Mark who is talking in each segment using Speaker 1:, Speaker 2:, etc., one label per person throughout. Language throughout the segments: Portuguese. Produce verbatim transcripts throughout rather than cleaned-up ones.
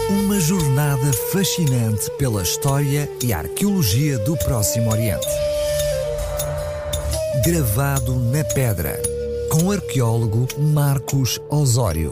Speaker 1: Uma jornada fascinante pela história e arqueologia do Próximo Oriente. Gravado na pedra, com o arqueólogo Marcos Osório.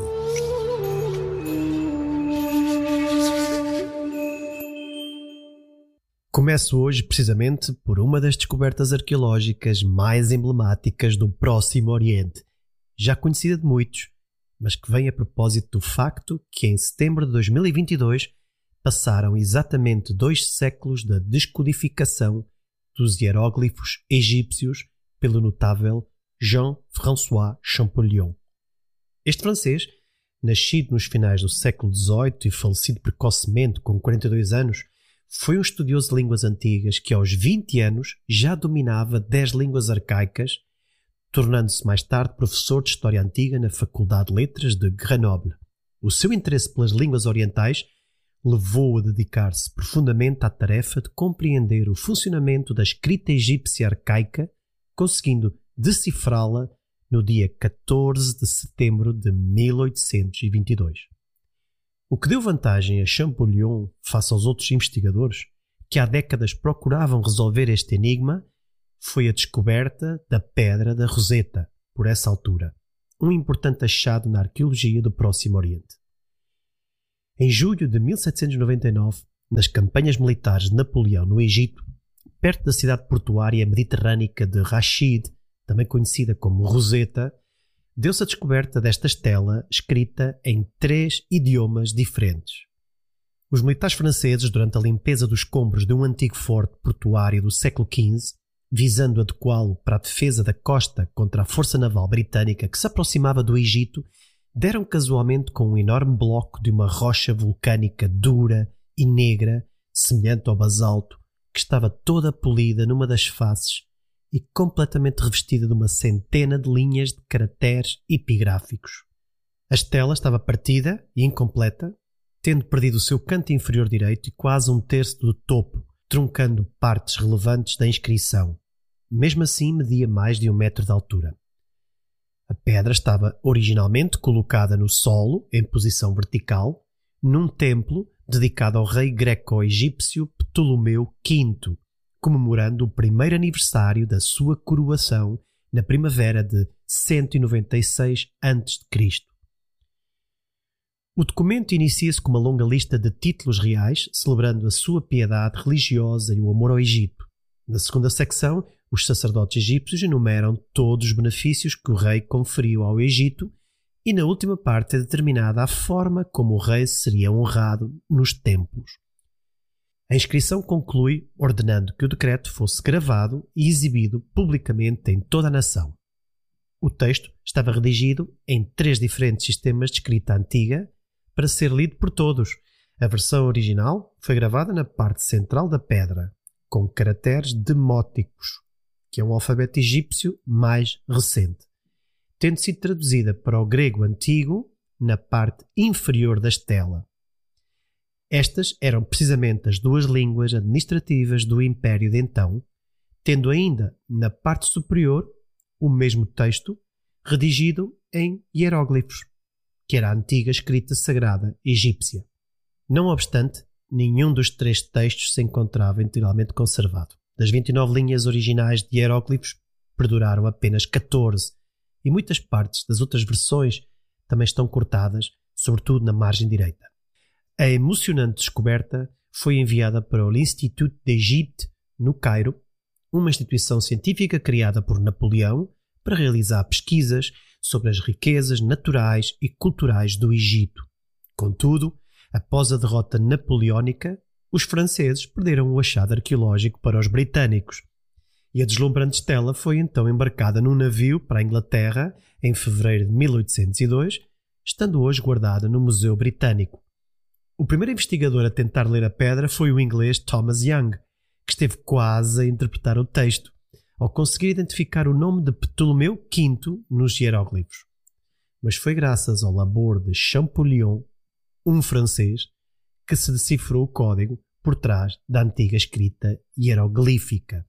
Speaker 2: Começo hoje precisamente por uma das descobertas arqueológicas mais emblemáticas do Próximo Oriente, já conhecida de muitos, mas que vem a propósito do facto que em setembro de dois mil e vinte e dois passaram exatamente dois séculos da descodificação dos hieróglifos egípcios pelo notável Jean-François Champollion. Este francês, nascido nos finais do século dezoito e falecido precocemente com quarenta e dois anos, foi um estudioso de línguas antigas que aos vinte anos já dominava dez línguas arcaicas, tornando-se mais tarde professor de História Antiga na Faculdade de Letras de Grenoble. O seu interesse pelas línguas orientais levou-o a dedicar-se profundamente à tarefa de compreender o funcionamento da escrita egípcia arcaica, conseguindo decifrá-la no dia catorze de setembro de mil oitocentos e vinte e dois. O que deu vantagem a Champollion face aos outros investigadores que há décadas procuravam resolver este enigma foi a descoberta da Pedra da Roseta, por essa altura, um importante achado na arqueologia do Próximo Oriente. Em julho de mil setecentos e noventa e nove, nas campanhas militares de Napoleão no Egito, perto da cidade portuária mediterrânica de Rachid, também conhecida como Roseta, deu-se a descoberta desta estela escrita em três idiomas diferentes. Os militares franceses, durante a limpeza dos escombros de um antigo forte portuário do século quinze, visando adequá-lo para a defesa da costa contra a força naval britânica que se aproximava do Egito, deram casualmente com um enorme bloco de uma rocha vulcânica dura e negra, semelhante ao basalto, que estava toda polida numa das faces e completamente revestida de uma centena de linhas de caracteres epigráficos. A estela estava partida e incompleta, tendo perdido o seu canto inferior direito e quase um terço do topo, truncando partes relevantes da inscrição. Mesmo assim, media mais de um metro de altura. A pedra estava originalmente colocada no solo, em posição vertical, num templo dedicado ao rei greco-egípcio Ptolomeu quinto, comemorando o primeiro aniversário da sua coroação na primavera de cento e noventa e seis antes de Cristo. O documento inicia-se com uma longa lista de títulos reais, celebrando a sua piedade religiosa e o amor ao Egito. Na segunda secção, os sacerdotes egípcios enumeram todos os benefícios que o rei conferiu ao Egito e na última parte é determinada a forma como o rei seria honrado nos templos. A inscrição conclui ordenando que o decreto fosse gravado e exibido publicamente em toda a nação. O texto estava redigido em três diferentes sistemas de escrita antiga para ser lido por todos. A versão original foi gravada na parte central da pedra, com caracteres demóticos, que é um alfabeto egípcio mais recente, tendo sido traduzida para o grego antigo na parte inferior da estela. Estas eram precisamente as duas línguas administrativas do Império de então, tendo ainda na parte superior o mesmo texto redigido em hieróglifos, que era a antiga escrita sagrada egípcia. Não obstante, nenhum dos três textos se encontrava integralmente conservado. Das vinte e nove linhas originais de hieróglifos, perduraram apenas catorze, e muitas partes das outras versões também estão cortadas, sobretudo na margem direita. A emocionante descoberta foi enviada para o Institut d'Égypte, no Cairo, uma instituição científica criada por Napoleão para realizar pesquisas sobre as riquezas naturais e culturais do Egito. Contudo, após a derrota napoleónica, os franceses perderam o achado arqueológico para os britânicos, e a deslumbrante estela foi então embarcada num navio para a Inglaterra em fevereiro de mil oitocentos e dois, estando hoje guardada no Museu Britânico. O primeiro investigador a tentar ler a pedra foi o inglês Thomas Young, que esteve quase a interpretar o texto, ao conseguir identificar o nome de Ptolomeu quinto nos hieróglifos. Mas foi graças ao labor de Champollion, um francês, que se decifrou o código por trás da antiga escrita hieroglífica.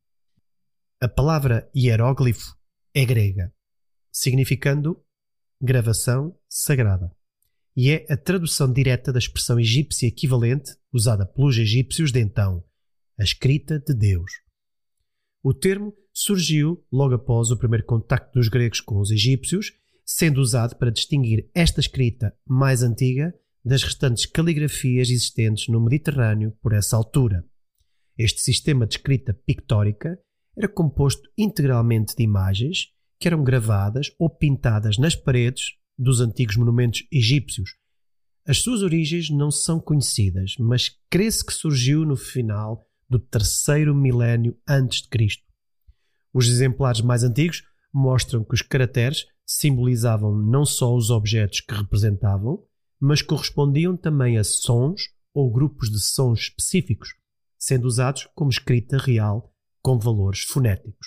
Speaker 2: A palavra hieróglifo é grega, significando gravação sagrada, e é a tradução direta da expressão egípcia equivalente usada pelos egípcios de então, a escrita de Deus. O termo surgiu logo após o primeiro contacto dos gregos com os egípcios, sendo usado para distinguir esta escrita mais antiga das restantes caligrafias existentes no Mediterrâneo por essa altura. Este sistema de escrita pictórica era composto integralmente de imagens que eram gravadas ou pintadas nas paredes dos antigos monumentos egípcios. As suas origens não são conhecidas, mas crê-se que surgiu no final do terceiro milénio antes de Cristo. Os exemplares mais antigos mostram que os caracteres simbolizavam não só os objetos que representavam, mas correspondiam também a sons ou grupos de sons específicos, sendo usados como escrita real com valores fonéticos.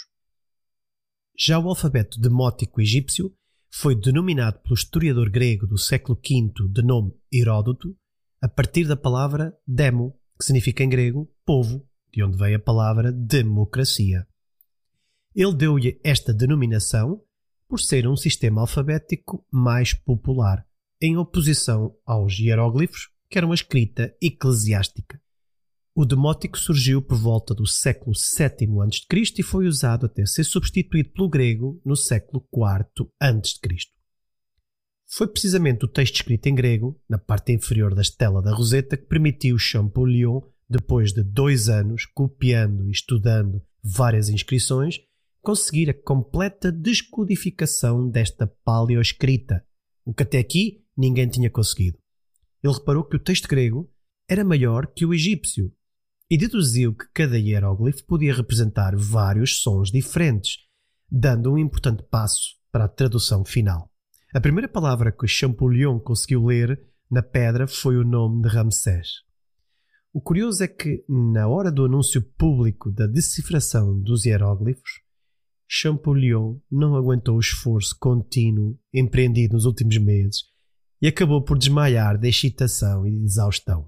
Speaker 2: Já o alfabeto demótico egípcio foi denominado pelo historiador grego do século quinto de nome Heródoto a partir da palavra demo, que significa em grego povo, de onde vem a palavra democracia. Ele deu-lhe esta denominação por ser um sistema alfabético mais popular, em oposição aos hieróglifos, que eram a escrita eclesiástica. O demótico surgiu por volta do século sétimo antes de Cristo e foi usado até ser substituído pelo grego no século quarto antes de Cristo. Foi precisamente o texto escrito em grego, na parte inferior da estela da Roseta, que permitiu Champollion, depois de dois anos copiando e estudando várias inscrições, conseguir a completa descodificação desta paleoescrita, o que até aqui ninguém tinha conseguido. Ele reparou que o texto grego era maior que o egípcio e deduziu que cada hieróglifo podia representar vários sons diferentes, dando um importante passo para a tradução final. A primeira palavra que Champollion conseguiu ler na pedra foi o nome de Ramsés. O curioso é que, na hora do anúncio público da decifração dos hieróglifos, Champollion não aguentou o esforço contínuo empreendido nos últimos meses e acabou por desmaiar de excitação e de exaustão.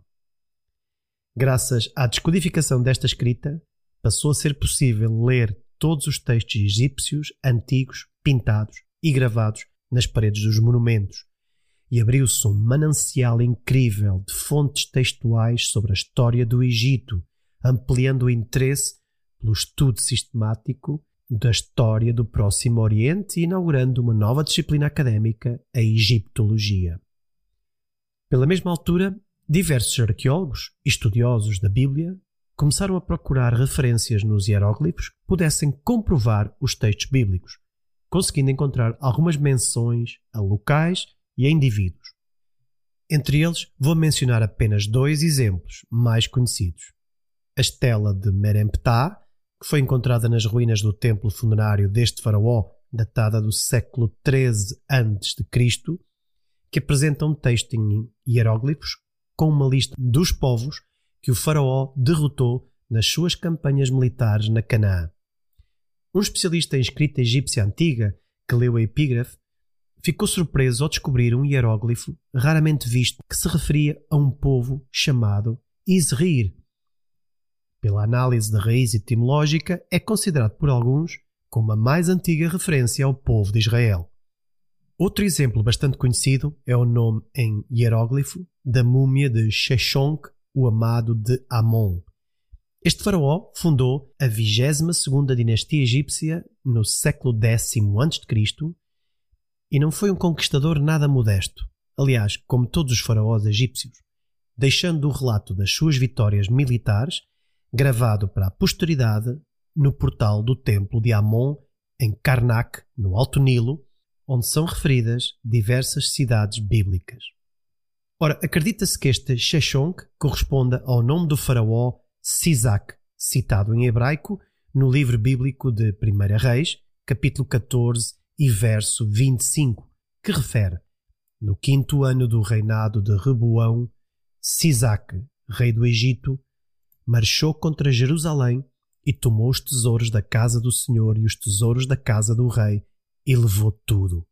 Speaker 2: Graças à descodificação desta escrita, passou a ser possível ler todos os textos egípcios antigos, pintados e gravados nas paredes dos monumentos, e abriu-se um manancial incrível de fontes textuais sobre a história do Egito, ampliando o interesse pelo estudo sistemático da história do Próximo Oriente e inaugurando uma nova disciplina académica, a egiptologia. Pela mesma altura, diversos arqueólogos e estudiosos da Bíblia começaram a procurar referências nos hieróglifos que pudessem comprovar os textos bíblicos, conseguindo encontrar algumas menções a locais e a indivíduos. Entre eles, vou mencionar apenas dois exemplos mais conhecidos. A estela de Meremptah, que foi encontrada nas ruínas do templo funerário deste faraó, datada do século treze antes de Cristo, que apresenta um texto em hieróglifos com uma lista dos povos que o faraó derrotou nas suas campanhas militares na Canaã. Um especialista em escrita egípcia antiga, que leu a epígrafe, ficou surpreso ao descobrir um hieróglifo raramente visto que se referia a um povo chamado Izrir. Pela análise da raiz etimológica, é considerado por alguns como a mais antiga referência ao povo de Israel. Outro exemplo bastante conhecido é o nome em hieróglifo da múmia de Sheshonq, o amado de Amon. Este faraó fundou a vigésima segunda dinastia egípcia no século décimo antes de Cristo e não foi um conquistador nada modesto, aliás, como todos os faraós egípcios, deixando o relato das suas vitórias militares gravado para a posteridade no portal do templo de Amon em Karnak, no Alto Nilo, onde são referidas diversas cidades bíblicas. Ora, acredita-se que este Sheshonq corresponda ao nome do faraó Sisac, citado em hebraico no livro bíblico de Primeira Reis, capítulo catorze e verso vinte e cinco, que refere: no quinto ano do reinado de Reboão, Sisac, rei do Egito, marchou contra Jerusalém e tomou os tesouros da casa do Senhor e os tesouros da casa do rei e levou tudo.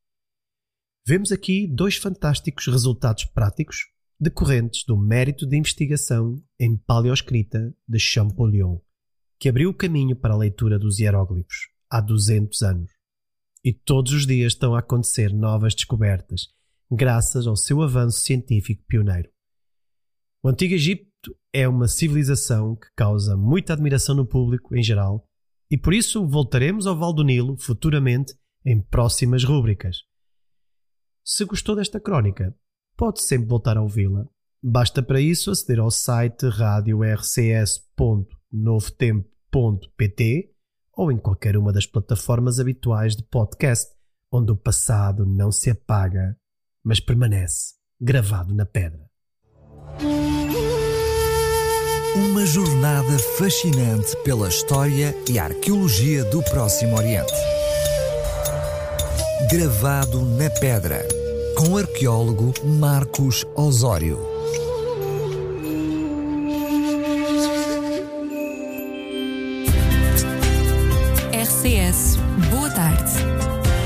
Speaker 2: Vemos aqui dois fantásticos resultados práticos decorrentes do mérito de investigação em paleoescrita de Champollion, que abriu o caminho para a leitura dos hieróglifos há duzentos anos. E todos os dias estão a acontecer novas descobertas graças ao seu avanço científico pioneiro. O Antigo Egito é uma civilização que causa muita admiração no público em geral e por isso voltaremos ao Vale do Nilo futuramente em próximas rúbricas. Se gostou desta crónica, pode sempre voltar a ouvi-la. Basta para isso aceder ao site radio r c s ponto novo tempo ponto p t ou em qualquer uma das plataformas habituais de podcast, onde o passado não se apaga, mas permanece gravado na pedra.
Speaker 1: Uma jornada fascinante pela história e arqueologia do Próximo Oriente. Gravado na pedra, com o arqueólogo Marcos Osório.